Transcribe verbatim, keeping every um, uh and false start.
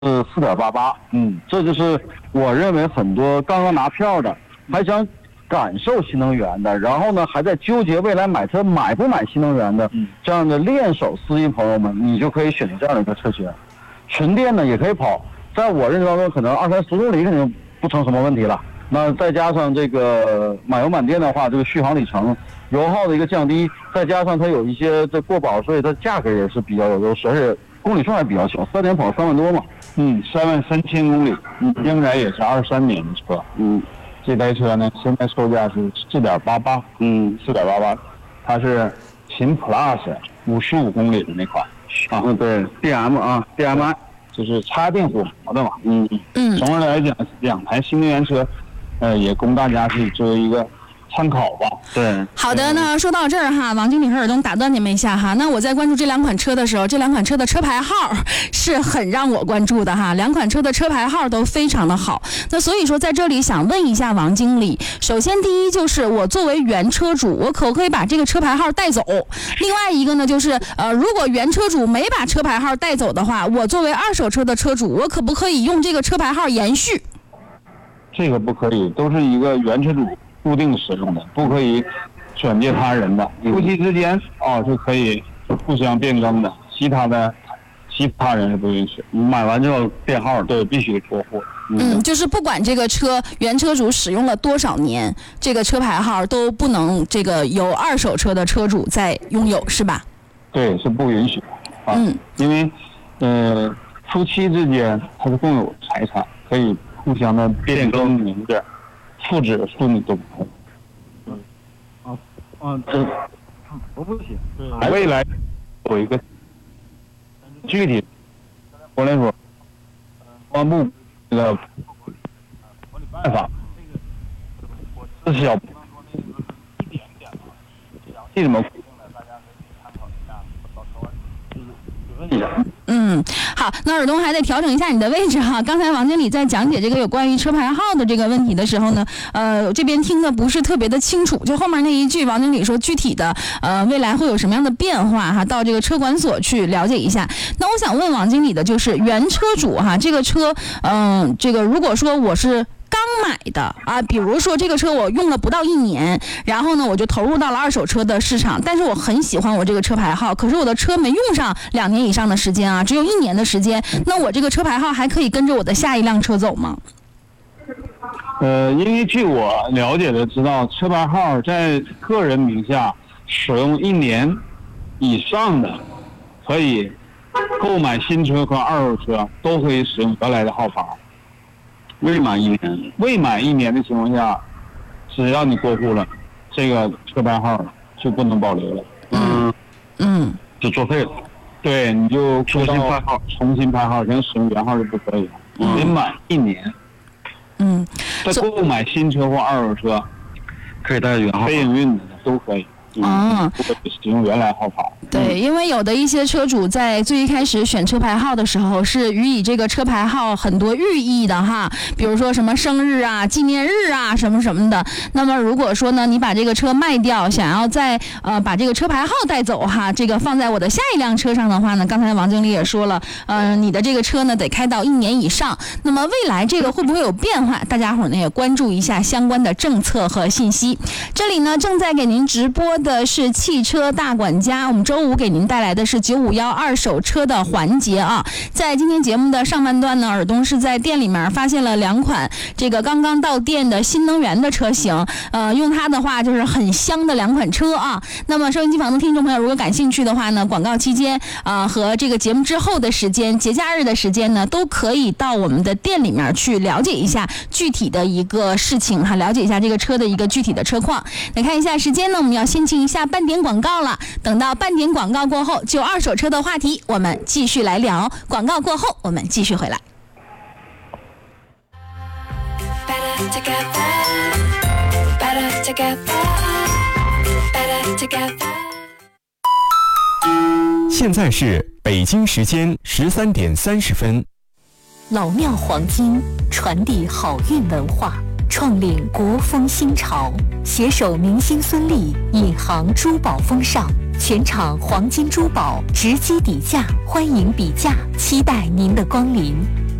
是四点八八，嗯，这就是我认为很多刚刚拿票的，还想感受新能源的，然后呢还在纠结未来买车买不买新能源的，嗯，这样的练手司机朋友们，你就可以选择这样的一个车型。纯电呢也可以跑，在我认知当中，可能二三十公里肯定不成什么问题了。那再加上这个满油满电的话，这个续航里程、油耗的一个降低，再加上它有一些这过保，所以它价格也是比较有优势，而且公里数还比较小，三年跑三万多嘛。 嗯，三万三千公里，嗯，应该也是二三年的车。嗯，这台车呢，现在售价是四点八八，嗯，四点八八，它是秦 Plus 五十五公里的那款。 啊，对 ，D M 啊 ，D M I 就是插电混合的嘛。嗯嗯。总的来讲，两台新能源车，呃，也供大家去做一个参考吧。 对， 好的，那说到这儿哈，王经理和尔东打断你们一下哈。那我在关注这两款车的时候，这两款车的车牌号是很让我关注的哈，两款车的车牌号都非常的好。那所以说在这里想问一下王经理，首先第一就是我作为原车主，我可不可以把这个车牌号带走？另外一个呢就是呃，如果原车主没把车牌号带走的话，我作为二手车的车主，我可不可以用这个车牌号延续？ 这个不可以，都是一个原车主固定使用的，不可以转借他人的。夫妻之间哦是可以互相变更的，其他的其他人是不允许。 买完之后变号， 对，必须过户。 嗯, 嗯，就是不管这个车原车主使用了多少年，这个车牌号都不能这个由二手车的车主再拥有，是吧？ 对，是不允许的啊。嗯，因为呃夫妻之间他是共有财产，可以互相的变更名字。复制顺利都不同。 嗯，啊啊，这我不行。 未来有一个具体国联所公安部这个管理办法，这是小一点点的，详细怎么规定的，大家可以参考一下，到车管就是有问题的。 嗯，好，那尔东还得调整一下你的位置哈。刚才王经理在讲解这个有关于车牌号的这个问题的时候呢，呃，这边听的不是特别的清楚。就后面那一句，王经理说具体的呃未来会有什么样的变化哈，到这个车管所去了解一下。那我想问王经理的就是原车主哈，这个车，嗯、呃，这个如果说我是刚买的啊，比如说这个车我用了不到一年，然后呢我就投入到了二手车的市场，但是我很喜欢我这个车牌号，可是我的车没用上两年以上的时间啊，只有一年的时间，那我这个车牌号还可以跟着我的下一辆车走吗？ 呃，因为据我了解的知道，车牌号在个人名下使用一年以上的，可以购买新车和二手车都可以使用原来的号牌。 未满一年， 未满一年的情况下，只要你过户了，这个车牌号就不能保留了。 嗯嗯， 就作废了。 对，你就重新拍号， 重新拍号，人使用原号就不可以了。未满一年， 嗯， 在购买新车或二手车， 可以带原号， 非营运的都可以。 嗯， 使用原来号牌。 对，因为有的一些车主在最一开始选车牌号的时候是予以这个车牌号很多寓意的哈，比如说什么生日啊、纪念日啊什么什么的。那么如果说呢，你把这个车卖掉，想要再呃把这个车牌号带走哈，这个放在我的下一辆车上的话呢，刚才王经理也说了，呃，你的这个车呢得开到一年以上。那么未来这个会不会有变化？大家伙呢也关注一下相关的政策和信息。这里呢正在给您直播的是汽车大管家，我们周五给您带来的是九五幺二手车的环节啊。在今天节目的上半段呢，尔东是在店里面发现了两款这个刚刚到店的新能源的车型，呃，用它的话就是很香的两款车啊。那么收音机旁的听众朋友如果感兴趣的话呢，广告期间啊、呃、和这个节目之后的时间、节假日的时间呢，都可以到我们的店里面去了解一下具体的一个事情哈，了解一下这个车的一个具体的车况。来看一下时间呢，我们要先进一下半点广告了。等到半点广告过后，就二手车的话题我们继续来聊。广告过后我们继续回来。 现在是北京时间十三点三十分。 老庙黄金传递好运文化，创领国风新潮，携手明星孙俪引航珠宝风尚，全场黄金珠宝直击底价，欢迎比价，期待您的光临。